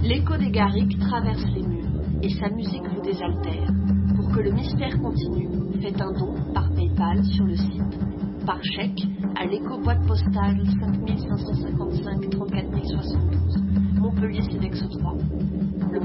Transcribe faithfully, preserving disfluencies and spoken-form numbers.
L'écho des Garrigues traverse les murs et sa musique vous désaltère. Pour que le mystère continue, faites un don par PayPal sur le site, par chèque à l'écho boîte postale cinq mille cinq cent cinquante.